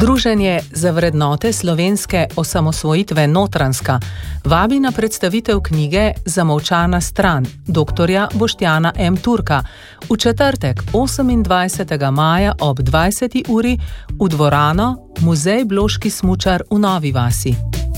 Združenje za vrednote slovenske osamosvojitve Notranjska vabi na predstavitev knjige Zamolčana stran dr. Boštjana M. Turka v četrtek 28. maja ob 20. uri v dvorano Muzej Bloški smučar v Novi vasi.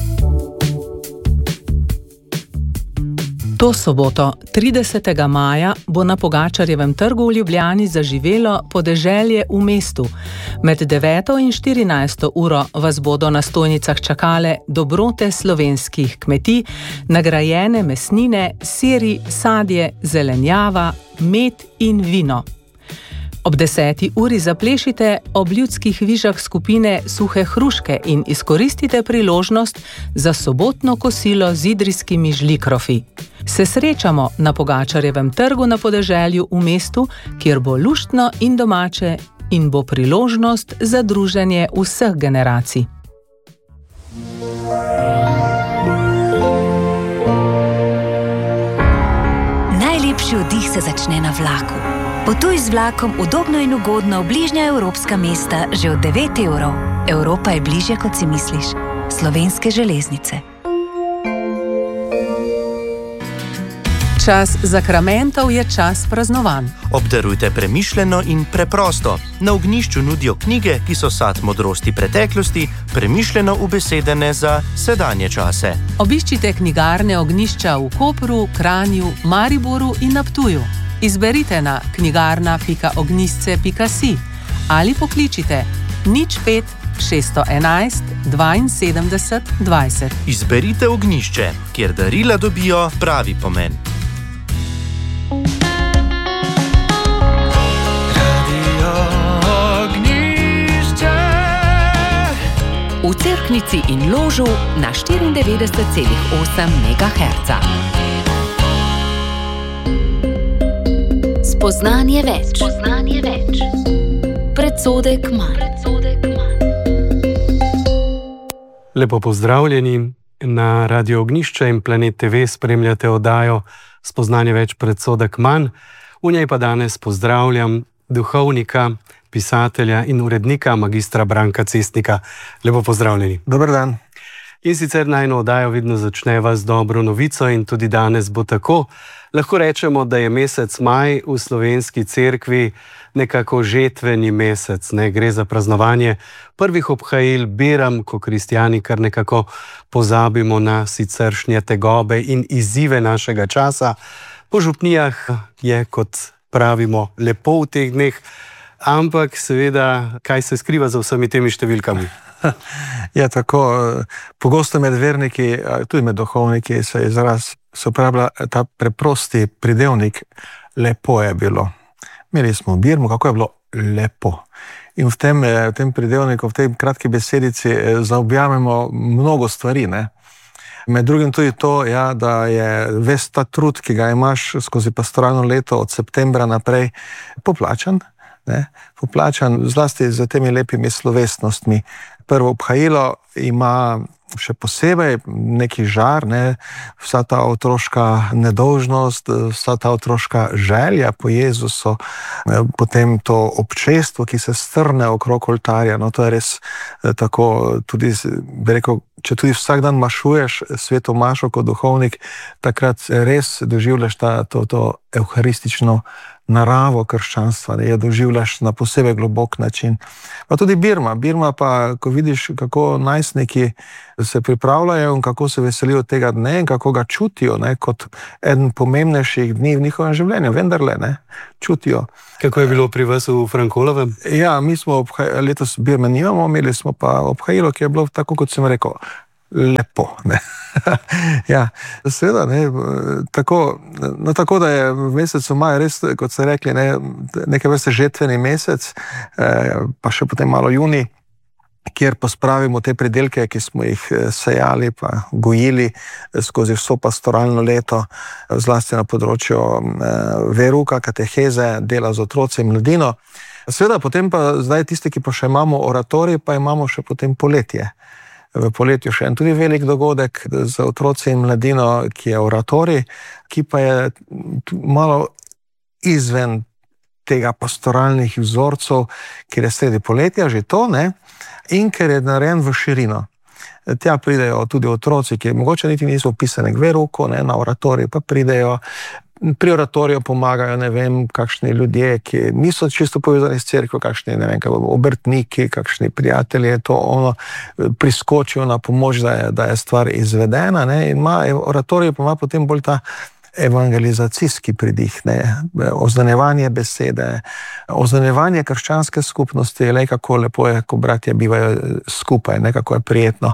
To soboto, 30. maja, bo na Pogačarjevem trgu v Ljubljani zaživelo Podeželje v mestu. Med 9. in 14. uro vas bodo na stojnicah čakale dobrote slovenskih kmetij, nagrajene mesnine, siri, sadje, zelenjava, med in vino. Ob 10. uri zaplešite ob ljudskih vižah skupine Suhe hruške in izkoristite priložnost za sobotno kosilo z idrijskimi žlikrofi. Se srečamo na Pogačarjevem trgu na Podeželju v mestu, kjer bo luštno in domače in bo priložnost za druženje vseh generacij. Najlepši oddih se začne na vlaku. Potuj z vlakom udobno in ugodno v bližnja evropska mesta že od 9 evrov. Evropa je bližje, kot si misliš. Slovenske železnice. Čas zakramentov je čas praznovanj. Obdarujte premišljeno in preprosto. Na ognjišču nudijo knjige, ki so sad modrosti preteklosti, premišljeno ubesedene za sedanje čase. Obiščite knjigarne Ognjišča v Kopru, Kranju, Mariboru in na Ptuju. Izberite na knjigarna.ognjisce.si ali pokličite 05 611 72 20. Izberite Ognjišče, kjer darila dobijo pravi pomen. V Cerknici in Ložu na 94,8 MHz. Spoznanje več. Predsodek manj. Lepo pozdravljeni. Na Radio Ognjišče in Planet TV spremljate oddajo Spoznanje več, predsodek manj. V njej pa danes pozdravljam duhovnika, pisatelja in urednika magistra Branka Cestnika. Lepo pozdravljeni. Dober dan. In sicer najno oddajo vedno začneva z dobro novico in tudi danes bo tako. Lahko rečemo, da je mesec maj v slovenski cerkvi nekako žetveni mesec. Gre za praznovanje prvih obhajil Biram, ko kristjani kar nekako pozabimo na siceršnje tegobe in izzive našega časa. Po župnijah je, kot pravimo, lepo v teh dneh, ampak seveda, kaj se skriva za vsemi temi številkami? Ja, tako, pogosto med verniki, tudi med duhovniki se uporablja ta preprosti pridevnik lepo je bilo. Imeli smo Birmo, kako je bilo lepo. In v tem pridevniku, v tej kratki besedici zaobjamemo mnogo stvari, ne? Med drugim tudi to, ja, da je ves ta trud, ki ga imaš skozi pastoralno leto od septembra naprej, poplačan. Poplačan zlasti z temi lepimi slovesnostmi. Prvo obhajilo ima še posebej neki žar, vsa ta otroška nedolžnost, vsa ta otroška želja po Jezusu, potem to občestvo, ki se strne okrog oltarja. No, to je res tako, tudi, bi rekel, če tudi vsak dan mašuješ sveto mašo kot duhovnik, takrat res doživljaš to evharistično naravo krščanstva, da je doživljaš na posebej globok način. Pa tudi Birma pa, ko vidiš, kako najstniki se pripravljajo in kako se veselijo tega dne in kako ga čutijo, kot eden pomembnejših dni v njihovem življenju, vendarle, čutijo. Kako je bilo pri vas v Frankolovem? Ja, mi smo letos Birme nimamo, imeli smo pa obhajilo, ki je bilo tako, kot sem rekel, lepo, Ja, seveda, tako da je v mesecu maj res, kot ste rekli, nekaj vrste žetveni mesec, pa še potem malo junij, kjer pospravimo te pridelke, ki smo jih sejali pa gojili skozi vso pastoralno leto, zlasti na področju veruka, kateheze, dela z otroci in mladino. Seveda potem pa zdaj tisti, ki pa še imamo oratorij, pa imamo še potem poletje. V poletju še en tudi velik dogodek z otroci in mladino, ki je oratorij, ki pa je malo izven tega pastoralnih vzorcev, kjer je sredi poletja že to, in ker je narejen v širino. Tja pridejo tudi otroci, ki mogoče niti niso upisani k verouku, na oratoriju pa pridejo. Pri oratoriju pomagajo, ne vem, kakšni ljudje, ki niso čisto povezani s cerkvo, kakšni, ne vem, obrtniki, kakšni prijatelji, priskočijo na pomoč, da je stvar izvedena, in oratorij pa ima potem bolj ta evangelizacijski pridih, oznanjevanje besede, oznanjevanje krščanske skupnosti, kako lepo je, ko bratje bivajo skupaj, kako je prijetno.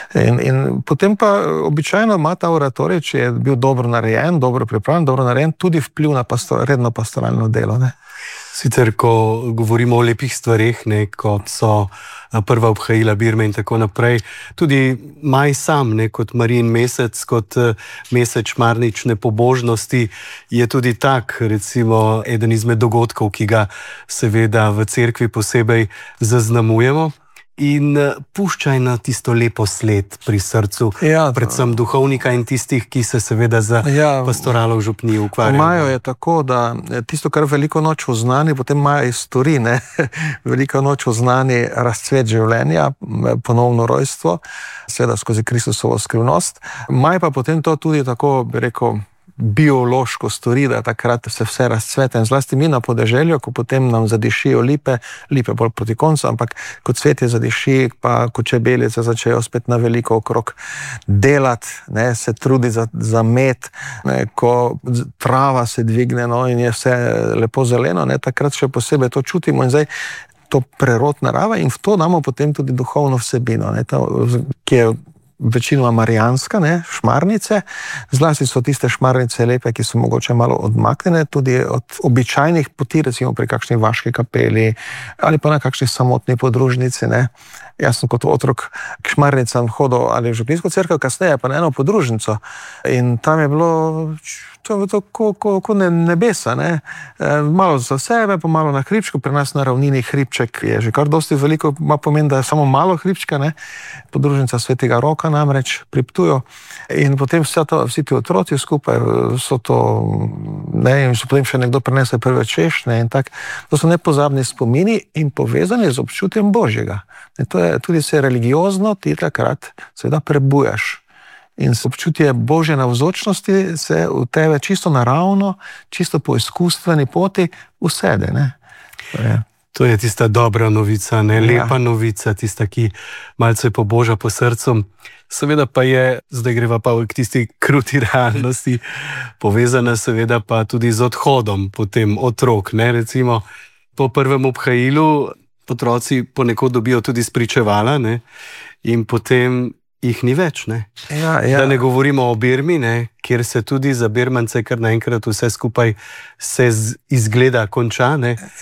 In potem pa običajno ima ta oratorij, če je bil dobro narejen, dobro pripravljen, dobro narejen, tudi vpliv na redno pastoralno delo. Sicer, ko govorimo o lepih stvareh, kot so prva obhajila Birme in tako naprej, tudi maj sam, kot Marijin mesec, kot mesec šmarnične pobožnosti, je tudi tak, recimo, eden izmed dogodkov, ki ga seveda v cerkvi posebej zaznamujemo. In puščaj na tisto lepo sled pri srcu, predvsem duhovnika in tistih, ki se seveda za pastoralo v župniji ukvarjajo. Imajo je tako, da tisto, kar veliko noč oznani, potem imajo iztori, veliko noč oznani razcvet življenja, ponovno rojstvo, seveda skozi Kristusovo skrivnost. Maj pa potem to tudi tako, bi rekel, biološko stori, da takrat se vse razcvete. In zlasti mi na podeželju, ko potem nam zadišijo lipe bolj proti koncu, ampak ko cvetje zadiši, pa ko čebelice začejo spet na veliko okrog delati, se trudi za med, ko trava se dvigne, in je vse lepo zeleno, takrat še posebej to čutimo. In zdaj to prerod narave in v to damo potem tudi duhovno vsebino, ki je večinoma marijanska, šmarnice. Zlasti so tiste šmarnice lepe, ki so mogoče malo odmaknjene tudi od običajnih poti, recimo pri kakšni vaški kapeli ali pa na kakšni samotni podružnici. Jaz sem kot otrok k šmarnicam hodil ali v župnijsko cerkev, kasneje pa na eno podružnico. In tam je bilo to kot nebesa. Malo za sebe, pa malo na hribčku. Pri nas na ravnini hribček je že kar dosti veliko, ima pomen, da je samo malo hribčka. Podružnica Svetega Roka namreč pri Ptuju. In potem vsi ti otroci skupaj so to, in so potem še nekdo prinese prve češnje in tak. To so nepozabni spomini in povezani z občutjem Božjega. Tudi se religiozno ti takrat seveda prebujaš. In občutje Božje navzočnosti se v tebe čisto naravno, čisto po izkustveni poti usede. To je tista dobra novica, lepa novica, tista, ki malce poboža po srcu. Seveda pa je, zdaj greva pa k tisti kruti realnosti, povezana seveda pa tudi z odhodom potem otrok. Recimo po prvem obhajilu otroci ponekod dobijo tudi spričevala, in potem jih ni več. Da ne govorimo o Birmi, kjer se tudi za Birmance kar naenkrat vse skupaj se izgleda konča.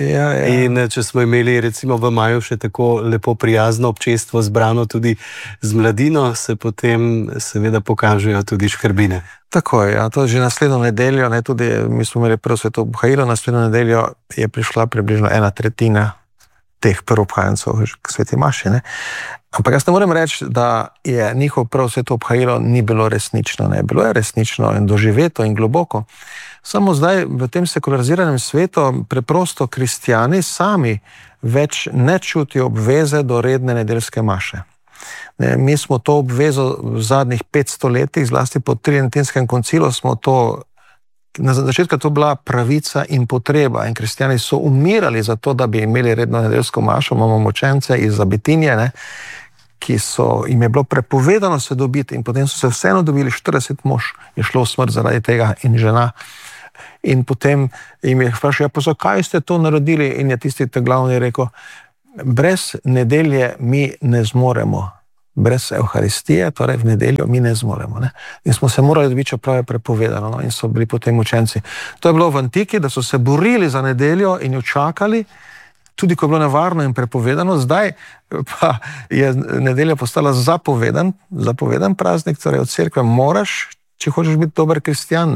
In če smo imeli recimo v maju še tako lepo prijazno občestvo zbrano tudi z mladino, se potem seveda pokažejo tudi škrbine. Tako je, to že naslednjo nedeljo, tudi mi smo imeli prvo sveto obhajilo, naslednjo nedeljo je prišla približno 1/3 teh prvobhajencev k sveti maši. Ampak jaz ne morem reči, da je njihov prvo sveto obhajilo ni bilo resnično. Bilo je resnično in doživeto in globoko. Samo zdaj v tem sekulariziranem svetu preprosto kristjani sami več ne čutijo obveze do redne nedeljske maše. Mi smo to obvezo v zadnjih 500 letih, zlasti po Tridentinskem koncilu smo to. Na začetku to bila pravica in potreba in kristjani so umirali za to, da bi imeli redno nedeljsko mašo. Imamo močence iz Abitinije, ki jim je bilo prepovedano se dobiti in potem so se vseeno dobili, 40 mož je šlo v smrt zaradi tega in žena. In potem jim je vprašal, pa zakaj ste to naredili? In je tisti glavni rekel, brez nedelje mi ne zmoremo. Brez Evharistije, torej v nedeljo mi ne zmoremo. In smo se morali dobiti, čeprav je prepovedano, in so bili potem učenci. To je bilo v antiki, da so se borili za nedeljo in jo čakali, tudi ko je bilo nevarno in prepovedano. Zdaj pa je nedelja postala zapovedan praznik, torej od cerkve moraš, če hočeš biti dober kristjan.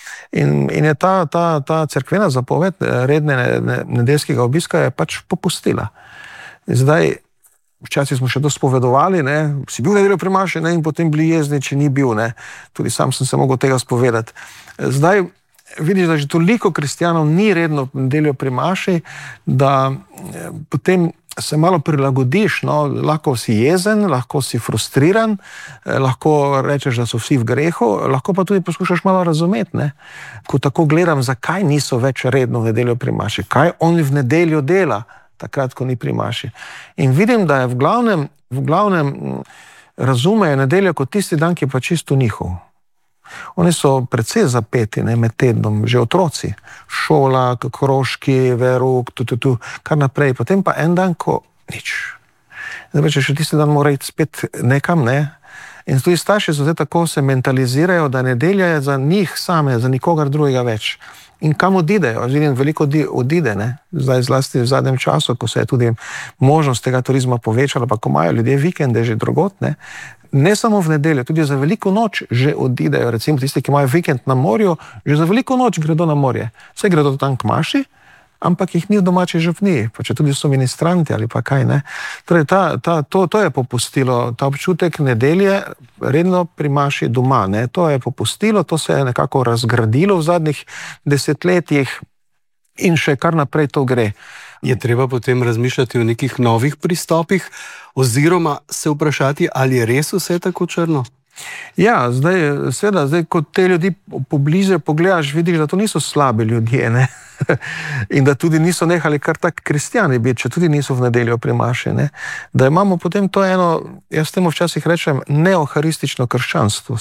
In je ta cerkvena zapoved redne nedeljskega obiska je pač popustila. Zdaj, včasih smo še to spovedovali, si bil nedeljo pri maši, in potem bili jezni, če ni bil. Tudi sam sem se mogel tega spovedati. Zdaj vidiš, da že toliko kristjanov ni redno nedeljo pri maši, da potem se malo prilagodiš, no, lahko si jezen, lahko si frustriran, lahko rečeš, da so vsi v grehu, lahko pa tudi poskušaš malo razumeti, ne. Ko tako gledam, zakaj niso več redno v nedeljo pri maši, kaj on v nedeljo dela, takrat, ko ni pri maši. In vidim, da je v glavnem razumejo nedeljo kot tisti dan, ki je pa čisto njihov. Oni so precej zapeti, ne, med tednom, že otroci, šola, krožki, veruk, kar naprej, potem pa en dan, ko nič. Zdaj, če še tisti dan mora iti spet nekam, ne, in tudi starši so zdaj tako se mentalizirajo, da nedelja je za njih same, za nikogar drugega več. In kam odidejo? Vidim, veliko odide, ne? Zdaj zlasti v zadnjem času, ko se je tudi možnost tega turizma povečala, pa ko imajo ljudje vikende že drugod, ne samo v nedeljo, tudi za veliko noč že odidejo, recimo tisti, ki imajo vikend na morju, že za veliko noč gredo na morje. Vse gredo tam k maši, ampak jih ni v domači župniji, pa če tudi so ministranti ali pa kaj, ne. Torej, to je popustilo, ta občutek nedelje redno pri maši doma, ne. To je popustilo, to se je nekako razgradilo v zadnjih desetletjih in še kar naprej to gre. Je treba potem razmišljati o nekih novih pristopih oziroma se vprašati, ali je res vse tako črno? Ja, zdaj, ko te ljudi pobliže pogledaš, vidiš, da to niso slabi ljudje, ne? In da tudi niso nehali kar tak kristjani biti, če tudi niso v nedeljo pri maši, ne? Da imamo potem to eno, jaz temu včasih rečem, neoharistično krščanstvo.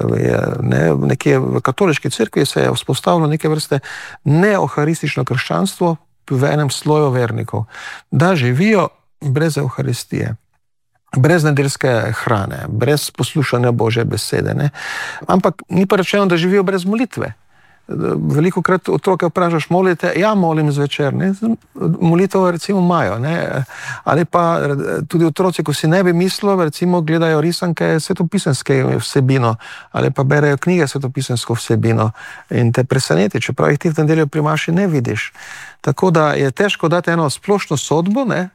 Nekje v katoliški cerkvi se je vzpostavilo neke vrste neoharistično krščanstvo v enem sloju vernikov, da živijo brez euharistije, brez nedeljske hrane, brez poslušanja Božje besede, ne. Ampak ni pa rečeno, da živijo brez molitve. Velikokrat otroke vprašaš, molite? Ja, molim zvečer, ne. Molitev recimo imajo, ne. Ali pa tudi otroci, ko si ne bi mislil, recimo gledajo risanke svetopisemske vsebino ali pa berejo knjige svetopisemsko vsebino in te preseneti, čeprav jih ti v nedeljo pri maši ne vidiš. Tako da je težko dati eno splošno sodbo, ne,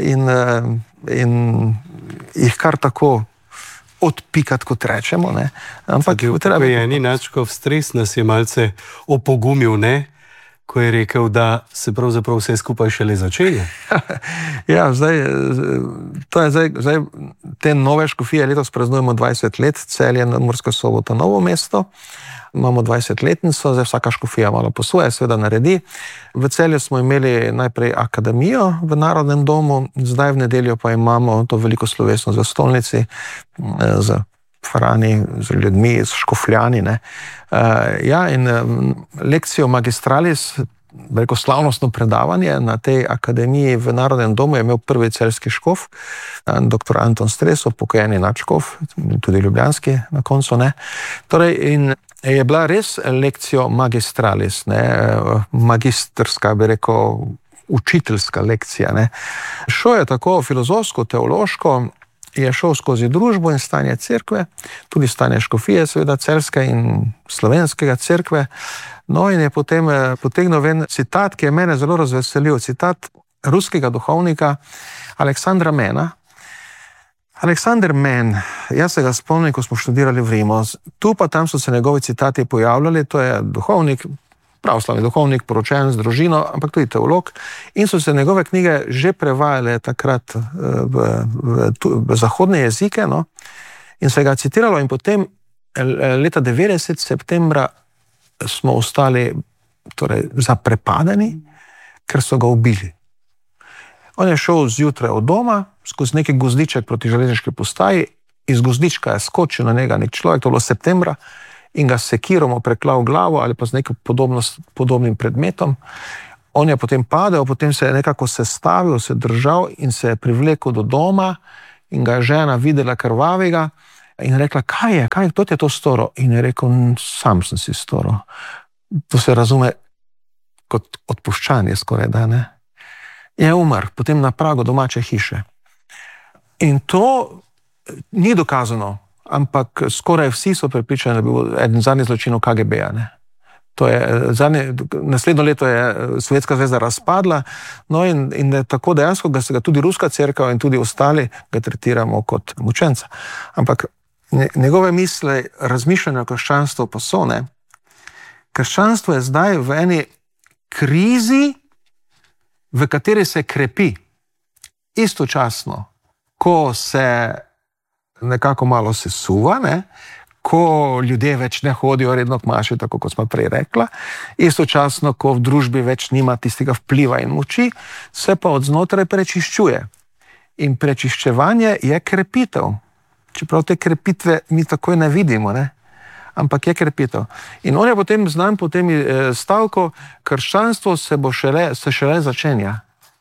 in jih kar tako odpikati, kot rečemo, ne. Ampak upokojeni nadškof Stres nas je malce opogumil, ne, ko je rekel, da se pravzaprav vse skupaj šele začenja. Ja, zdaj te nove škofije letos praznujemo 20 let, Celje, Murska Sobota, Novo mesto. Imamo 20-letnico, zdaj vsaka škofija malo po svoje seveda naredi. V Celju smo imeli najprej akademijo v Narodnem domu, zdaj v nedeljo pa imamo to veliko slovesnost v stolnici z farani, z ljudmi, z škofljani, ne. Ja, in lekcijo magistralis, veliko slavnostno predavanje na tej akademiji v Narodnem domu je imel prvi celjski škof, dr. Anton Stres, upokojeni nadškof, tudi ljubljanski na koncu, ne. Torej, in je bila res lekcijo magistralis, ne, magistrska, bi rekel, učiteljska lekcija, ne. Šel je tako filozofsko, teološko, je šel skozi družbo in stanje cerkve, tudi stanje škofije, seveda celjske in slovenskega cerkve. No, in je potem potegnil ven citat, ki je mene zelo razveselil, citat ruskega duhovnika Aleksandra Mena. Aleksander Men, jaz se ga spomnim, ko smo študirali v Rimu, tu pa tam so se njegovi citati pojavljali, to je duhovnik, pravoslavni duhovnik, poročen z družino, ampak tudi teolog, in so se njegove knjige že prevajale takrat v zahodne jezike, no, in se ga citiralo in potem leta 90 septembra smo ostali torej zaprepadeni, ker so ga ubili. On je šel zjutraj od doma, skozi neki gozdiček proti železniški postaji, iz gozdička je skočil na njega nek človek, to je bilo septembra, in ga sekirom preklal glavo ali pa z nekim podobnim predmetom. On je potem padel, potem se je nekako sestavil, se držal in se je privlekel do doma in ga je žena videla krvavega in rekla, kaj je, kdo ti je to storil? In je rekel, sam sem si storil. To se razume kot odpuščanje skoraj, da ne. Je umrl, potem na pragu domače hiše. In to ni dokazano, ampak skoraj vsi so prepričani, da je bil eden zadnjih zločinov KGB-ja, ne. To je naslednjo leto je Sovjetska zveza razpadla, no in je tako dejansko, da se ga tudi ruska cerkev in tudi ostali ga tretiramo kot mučenca. Ampak njegove misle, razmišljanja o krščanstvu pa so, ne. Krščanstvo je zdaj v eni krizi, v kateri se krepi. istočasno, ko se nekako malo sesuva, ko ljudje več ne hodijo redno k maši, tako kot smo prej rekla, istočasno, ko v družbi več nima tistega vpliva in moči, se pa od znotraj prečiščuje. In prečiščevanje je krepitev. Čeprav te krepitve mi takoj ne vidimo, ampak je krepitev. In on je potem znan po tem stavku, krščanstvo se šele začenja.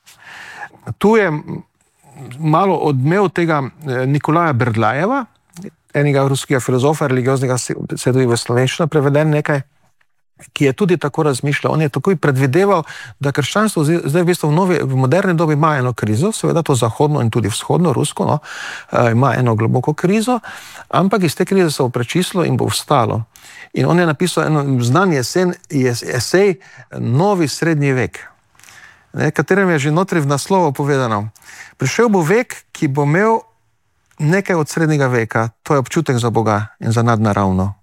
Tu je malo odmev tega Nikolaja Berdlajeva, enega ruskega filozofa, religioznega, se je tudi v slovenščino preveden nekaj, ki je tudi tako razmišljal. On je takoj predvideval, da krščanstvo zdaj v bistvu v moderni dobi ima eno krizo, seveda to zahodno in tudi vzhodno, rusko, ima eno globoko krizo, ampak iz te krize se bo prečistilo in bo vstalo. In on je napisal eno znan esej Novi srednji vek, katerem je že notri v naslovu povedano. Prišel bo vek, ki bo imel nekaj od srednjega veka, to je občutek za Boga in za nadnaravno.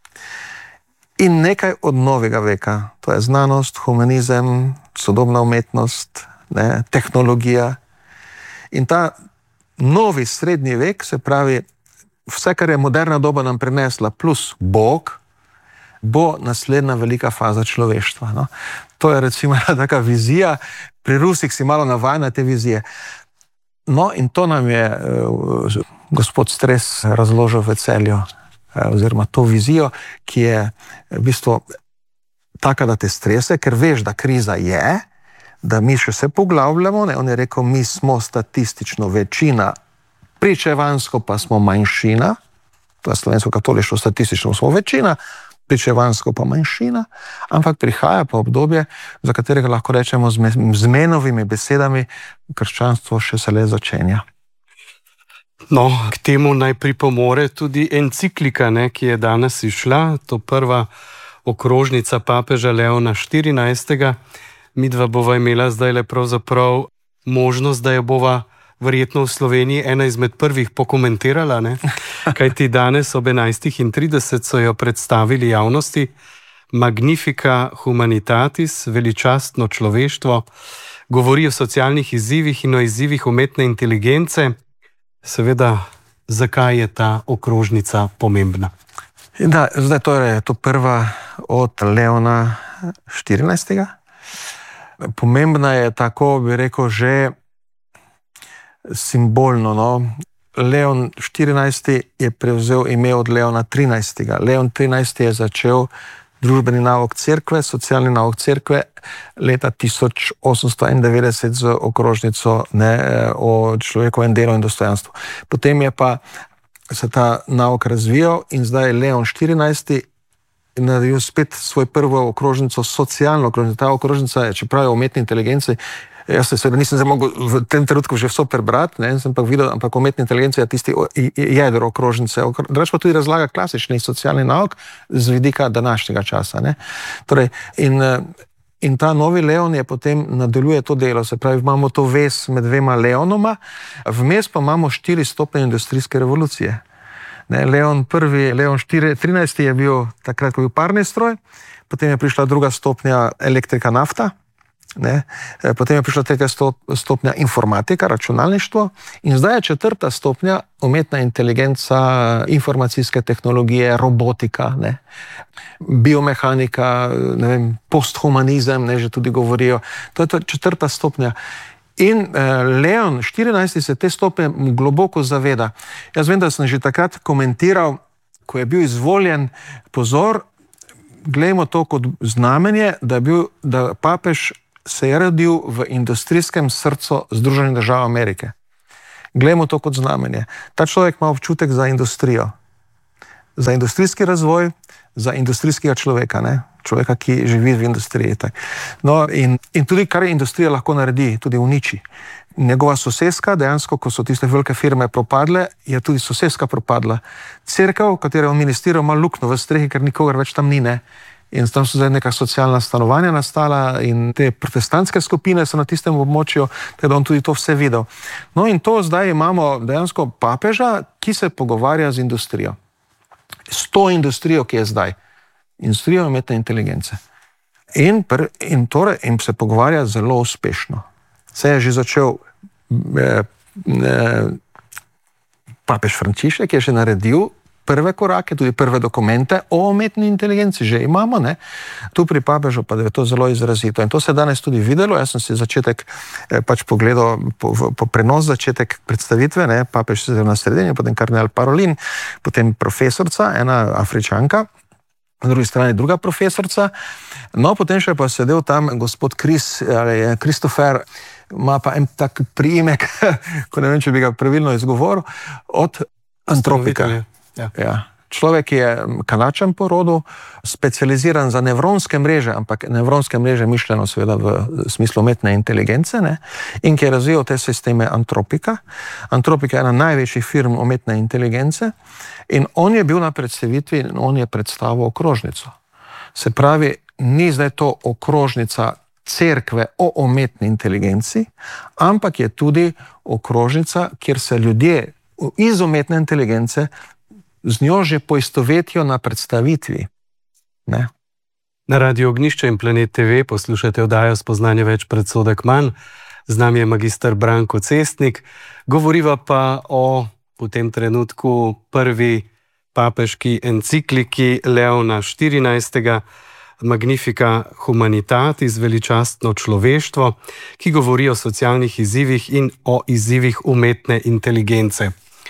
In nekaj od novega veka, to je znanost, humanizem, sodobna umetnost, tehnologija. In ta novi srednji vek, se pravi, vse, kar je moderna doba nam prinesla, plus Bog, bo naslednja velika faza človeštva. No? To je recimo taka vizija, pri Rusih si malo navajen na te vizije. No, in to nam je gospod Stres razložil v Celju, oziroma to vizijo, ki je v bistvu taka, da te strese, ker veš, da kriza je, da mi še se poglavljamo. On je rekel, mi smo statistično večina, pričevansko pa smo manjšina, to je slovensko-katoliško, statistično smo večina, pričevansko pa manjšina, ampak prihaja pa obdobje, za katerega lahko rečemo z menovimi besedami, krščanstvo še se le začenja. No, k temu naj pripomore tudi enciklika, ki je danes išla, to prva okrožnica papeža Leona 14. Midva bova imela zdaj le pravzaprav možnost, da jo bova verjetno v Sloveniji ena izmed prvih pokomentirala, kajti danes ob 11.30 so jo predstavili javnosti. Magnifica Humanitatis, veličastno človeštvo, govori o socialnih izzivih in o izzivih umetne inteligence. Seveda, zakaj je ta okrožnica pomembna? Da, zdaj torej je to prva od Leona 14. Pomembna je tako, bi rekel, že simbolno. Leon 14. je prevzel ime od Leona 13. Leon 13. je začel družbeni nauk cerkve, socialni nauk cerkve leta 1891 z okrožnico o človekovem delu in dostojanstvu. Potem je pa se ta nauk razvijal in zdaj je Leon 14. naredil spet svoj prvo okrožnico, socialno okrožnico. Ta okrožnica je, čeprav je o umetni inteligenci, jaz se seveda nisem mogel v tem trenutku že vso prebrati, sem pa videl, ampak umetna inteligenca je tisti jedro okrožnice. Drugač pa tudi razlaga klasični socialni nauk z vidika današnjega časa. Torej, in ta novi Leon je potem nadaljuje to delo, se pravi, imamo to vez med dvema Leonoma, vmes pa imamo 4 stopnje industrijske revolucije. Leon 13. je bil takrat, ko je bil parni stroj, potem je prišla druga stopnja elektrika, nafta, potem je prišla tretja stopnja informatika, računalništvo in zdaj je 4. stopnja umetna inteligenca, informacijske tehnologije, robotika, biomehanika, posthumanizem, že tudi govorijo. To je 4. stopnja. In Leon 14. se te stopnje globoko zaveda. Jaz vem, da sem že takrat komentiral, ko je bil izvoljen, pozor, glejmo to kot znamenje, da papež se je rodil v industrijskem srcu Združenih držav Amerike. Glejmo to kot znamenje. Ta človek ima občutek za industrijo, za industrijski razvoj, za industrijskega človeka, človeka, ki živi v industriji. No, in tudi, kar industrija lahko naredi, tudi uniči. Njegova soseska, dejansko, ko so tiste velike firme propadle, je tudi soseska propadla. Cerkev, v katero je on ministriral, ima luknjo v strehi, ker nikogar več tam ni, In tam so zdaj neka socialna stanovanja nastala in te protestantske skupine so na tistem območju, tako da on tudi to vse videl. No in to zdaj imamo dejansko papeža, ki se pogovarja z industrijo. S to industrijo, ki je zdaj. Industrijo umetne inteligence. In se pogovarja zelo uspešno. Se je že začel papež Frančišek je že naredil prve korake, tudi prve dokumente o umetni inteligenci že imamo, ne? Tu pri papežu pa je to zelo izrazito in to se je danes tudi videlo. Jaz sem si začetek pač pogledal po prenos začetek predstavitve, ne? Papež sedel na sredini, potem kardinal Parolin, potem profesorca, ena Afričanka, na drugi strani druga profesorca, no potem še pa sedel tam gospod Kristofer, ima pa en tak priimek, ko ne vem, če bi ga pravilno izgovoril, od antropika. Ja. Človek je Kanačan po rodu, specializiran za nevronske mreže, ampak nevronske mreže mišljeno seveda v smislu umetne inteligence, ne? In ki je razvijal te sisteme Antropika. Antropika je ena največjih firm umetne inteligence in on je bil na predstavitvi in on je predstavil okrožnico. Se pravi, ni zdaj to okrožnica cerkve o umetni inteligenci, ampak je tudi okrožnica, kjer se ljudje iz umetne inteligence z njo že poistovetijo na predstavitvi. Ne? Na Radiu Ognjišče in Planet TV poslušate oddajo Spoznanje več, predsodek manj. Z nami je magister Branko Cestnik. Govoriva pa o v tem trenutku prvi papeški encikliki Leona XIV. Magnifica Humanitatis, veličastno človeštvo, ki govori o socialnih izzivih in o izzivih umetne inteligence.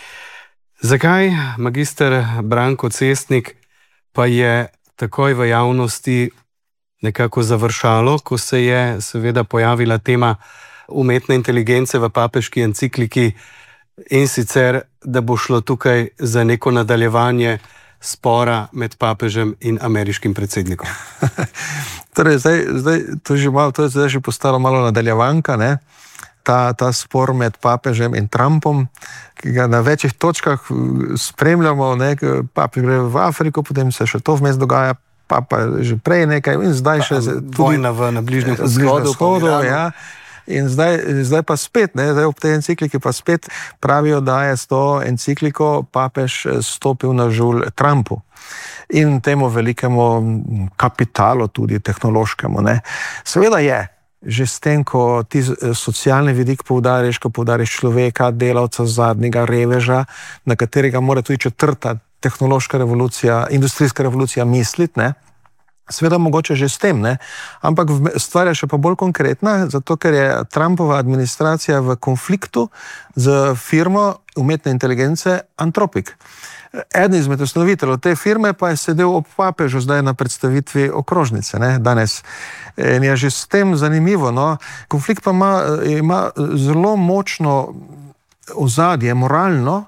Zakaj, magister Branko Cestnik, pa je takoj v javnosti nekako završalo, ko se je seveda pojavila tema umetne inteligence v papeški encikliki in sicer, da bo šlo tukaj za neko nadaljevanje spora med papežem in ameriškim predsednikom? Torej, to je zdaj že postalo malo nadaljevanka, ne? Ta spor med papežem in Trumpom, ki ga na večjih točkah spremljamo, ne? Papež gre v Afriko, potem se še to vmes dogaja, papa že prej nekaj in zdaj še vojna na Bližnjem vzhodu, ja. In zdaj pa spet, ne, zdaj ob tej encikliki pa spet pravijo, da je s to encikliko papež stopil na žulj Trumpu in temu velikemu kapitalu, tudi tehnološkemu. Ne. Seveda je, že s tem, ko ti socialni vidik poudariš, ko poudariš človeka, delavca, zadnjega reveža, na katerega mora tudi četrta tehnološka revolucija, industrijska revolucija misliti, ne. Seveda mogoče že s tem, ne? Ampak stvar je še pa bolj konkretna, zato ker je Trumpova administracija v konfliktu z firmo umetne inteligence Antropik. Eden izmed ustanoviteljev te firme pa je sedel ob papežu zdaj na predstavitvi okrožnice, ne, danes. In je že s tem zanimivo, no. Konflikt pa ima zelo močno ozadje, moralno.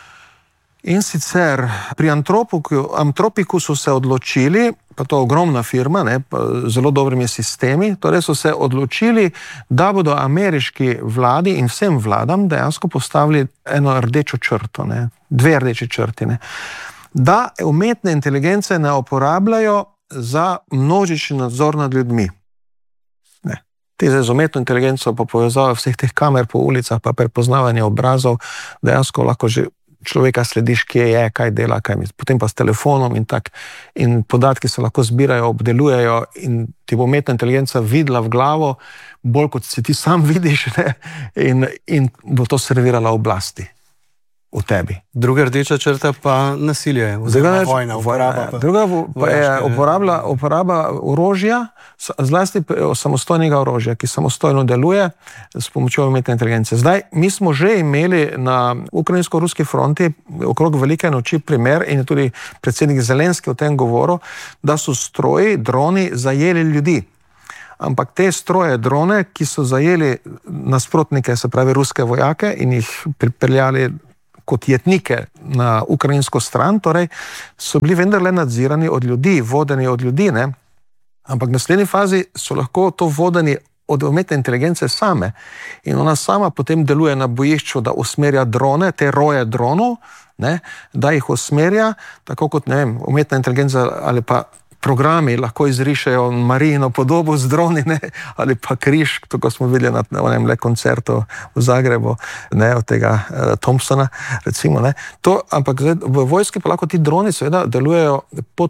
In sicer pri Antropiku so se odločili, pa to ogromna firma, ne, z zelo dobrimi sistemi, torej so se odločili, da bodo ameriški vladi in vsem vladam dejansko postavili eno rdečo črto, ne, dve rdeči črti, ne, da umetne inteligence ne uporabljajo za množični nadzor nad ljudmi. Ne. Ti z umetno inteligenco pa povezava vseh teh kamer po ulicah, pa prepoznavanje obrazov, dejansko lahko že človeka slediš, kje je, kaj dela, kaj misli. Potem pa s telefonom in tak. In podatki se lahko zbirajo, obdelujejo in ti bo umetna inteligenca videla v glavo, bolj kot si ti sam vidiš, ne? In bo to servirala oblasti v tebi. Druga rdeča črta pa nasilje, oziroma vojna. Druga pa je uporaba orožja, zlasti samostojnega orožja, ki samostojno deluje s pomočjo umetne inteligence. Zdaj, mi smo že imeli na ukrajinsko-ruski fronti okrog velike noči primer in je tudi predsednik Zelenski o tem govoril, da so stroji, droni zajeli ljudi. Ampak te stroje, drone, ki so zajeli nasprotnike, se pravi ruske vojake in jih pripeljali kot jetnike na ukrajinsko stran, torej so bili vendarle nadzirani od ljudi, vodeni od ljudi, ne? Ampak v naslednji fazi so lahko to vodeni od umetne inteligence same. In ona sama potem deluje na bojišču, da usmerja drone, te roje dronov, ne? Da jih usmerja, tako kot, ne vem, umetna inteligenca ali pa programi lahko izrišejo Marijino podobo z droni, ne, ali pa križ, tako smo videli na onem koncertu v Zagrebu, ne, od tega Thompsona, recimo, ne. To, ampak v vojski pa lahko ti droni seveda delujejo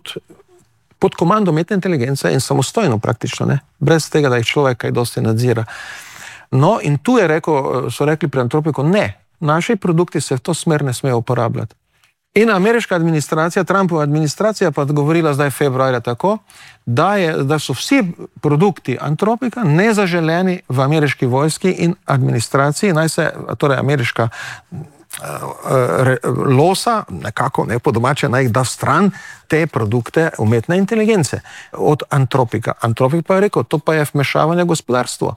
pod komando umetne inteligence in samostojno praktično, ne, brez tega, da jih človek kaj dosti nadzira. No, in tu so rekli pri Antropiku, ne, naši produkti se v to smer ne smejo uporabljati. In ameriška administracija, Trumpova administracija pa odgovorila zdaj februarja tako, da so vsi produkti Antropika nezaželeni v ameriški vojski in administraciji, torej ameriška losa, nekako ne po domače, naj jih da stran te produkte umetne inteligence od Antropika. Antropik pa je rekel, to pa je vmešavanje v gospodarstvo.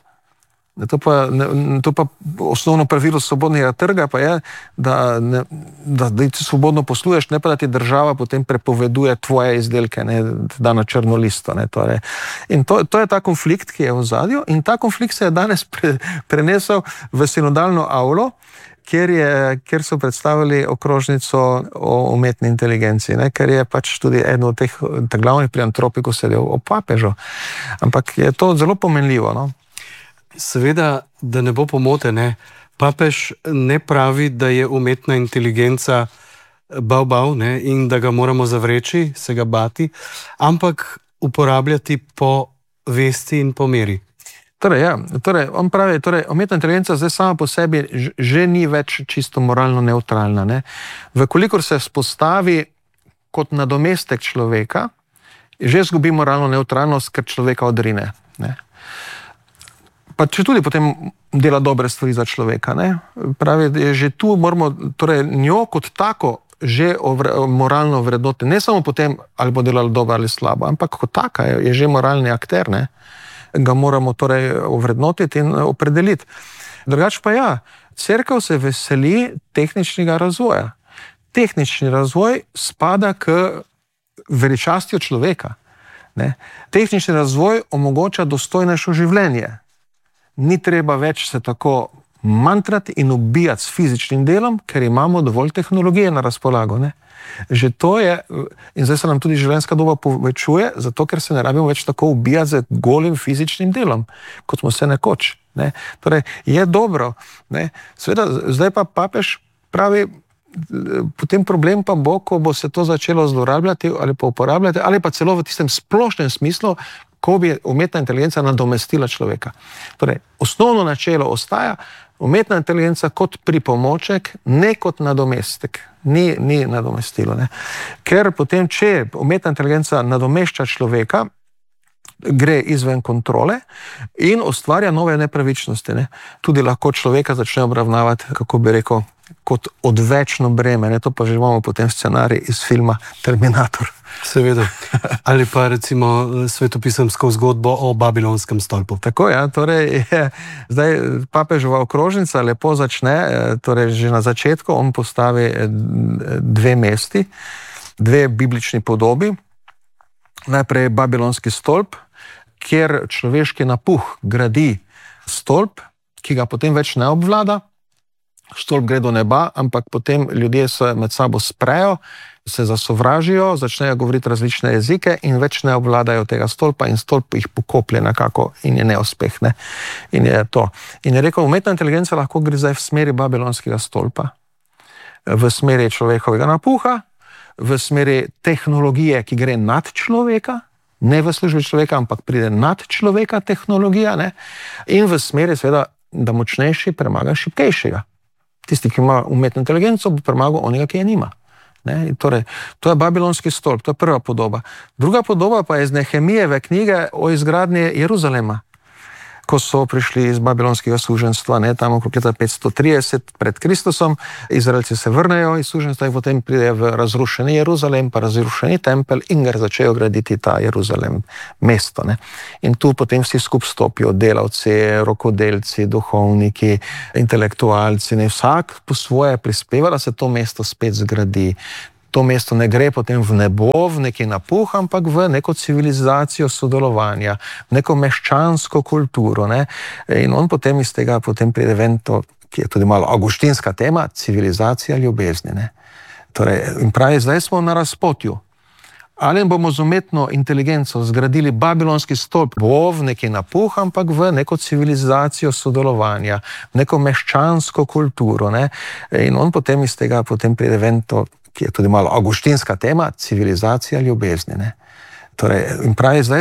To pa osnovno pravilo svobodnega trga pa je, da ti svobodno posluješ, ne pa da ti država potem prepoveduje tvoje izdelke, ne, da na črno listo. Ne, torej. In to je ta konflikt, ki je v ozadju, in ta konflikt se je danes prenesel v sinodalno avlo, kjer so predstavili okrožnico o umetni inteligenci, ne, ker je pač tudi eden od teh glavnih pri Antropiku sedel o papežu. Ampak je to zelo pomenljivo, no. Seveda, da ne bo pomote, ne. Papež ne pravi, da je umetna inteligenca bav, ne, in da ga moramo zavreči, se ga bati, ampak uporabljati po vesti in po meri. Torej, on pravi, umetna inteligenca zdaj sama po sebi že ni več čisto moralno neutralna. Ne. Vkolikor se spostavi kot nadomestek človeka, že izgubi moralno neutralnost, ker človeka odrine. Ne. Pa če tudi potem dela dobre stvari za človeka. Ne. Pravi, že tu moramo njo kot tako že moralno vrednoti. Ne samo potem, ali bo delala dobro ali slabo, ampak kot taka je že moralni akter, ne. Ga moramo ovrednotiti in opredeliti. Drugač pa ja, cerkev se veseli tehničnega razvoja. Tehnični razvoj spada k veličastju človeka. Ne. Tehnični razvoj omogoča dostojnejše življenje. Ni treba več se tako mantrati in ubijati s fizičnim delom, ker imamo dovolj tehnologije na razpolago. Ne. Že to je, in zdaj se nam tudi življenjska doba povečuje, zato ker se ne rabimo več tako ubijati z golim fizičnim delom, kot smo se nekoč. Ne. Torej, je dobro. Ne. Seveda, zdaj pa papež pravi, potem problem pa bo, ko bo se to začelo zlorabljati ali pa uporabljati, ali pa celo v tistem splošnem smislu, ko bi umetna inteligenca nadomestila človeka. Torej, osnovno načelo ostaja umetna inteligenca kot pripomoček, ne kot nadomestek. Ni nadomestilo. Ne. Ker potem, če umetna inteligenca nadomešča človeka, gre izven kontrole in ustvarja nove nepravičnosti. Ne. Tudi lahko človeka začne obravnavati, kako bi rekel, kot odvečno breme. Ne. To pa že imamo potem scenarij iz filma Terminator. Seveda. Ali pa recimo svetopisemsko zgodbo o Babilonskem stolpu. Tako, ja, torej je zdaj papežova okrožnica lepo začne, torej že na začetku on postavi dve mesti, dve biblični podobi. Najprej Babilonski stolp, kjer človeški napuh gradi stolp, ki ga potem več ne obvlada. Stolp gre do neba, ampak potem ljudje se med sabo sprejo, se zasovražijo, začnejo govoriti različne jezike in več ne obvladajo tega stolpa in stolp jih pokoplje nekako in je neuspeh. Ne? In je to. In je rekel, umetna inteligenca lahko gre zdaj v smeri Babilonskega stolpa, v smeri človekovega napuha, v smeri tehnologije, ki gre nad človeka, ne v službi človeka, ampak pride nad človeka tehnologija, ne? In v smeri seveda, da močnejši premaga šibkejšega. Tisti, ki ima umetno inteligenco, bo premagal onega, ki je nima. Ne? Torej, to je Babilonski stolp, to je prva podoba. Druga podoba pa je iz Nehemijeve knjige o izgradnji Jeruzalema. Ko so prišli iz babilonskega suženjstva, ne, tam okrog leta 530 pred Kristusom, Izraelci se vrnejo iz suženjstva in potem pride v razrušeni Jeruzalem, pa razrušeni tempelj in ga začejo graditi ta Jeruzalem, mesto. Ne. In tu potem vsi skup stopijo, delavci, rokodelci, duhovniki, intelektualci, ne, vsak po svoje prispeva, da se to mesto spet zgradi. To mesto ne gre potem v nebo, v neki napuh, ampak v neko civilizacijo sodelovanja, v neko meščansko kulturo. Ne? In on potem iz tega potem pride ven to, ki je tudi malo avguštinska tema, civilizacija ljubezni. Ne? Torej, in pravi, zdaj smo na razpotju. Ali bomo z umetno inteligenco zgradili Babilonski stolp, bo v neki napuh, ampak v neko civilizacijo sodelovanja, v neko meščansko kulturo. Ne? In on potem iz tega potem pride ven to, ki je tudi malo avguštinska tema, civilizacija ljubezni. Ne? Torej, in pravi, zdaj